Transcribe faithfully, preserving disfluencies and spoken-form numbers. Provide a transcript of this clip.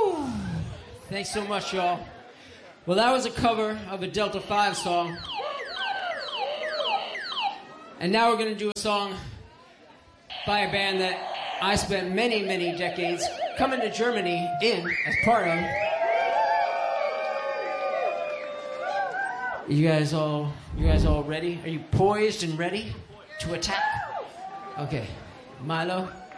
Thanks so much, y'all. Well, that was a cover of a Delta five song. And now we're going to do a song by a band that I spent many, many decades coming to Germany in as part of. You guys all, you guys all ready? Are you poised and ready to attack? Okay, Milo.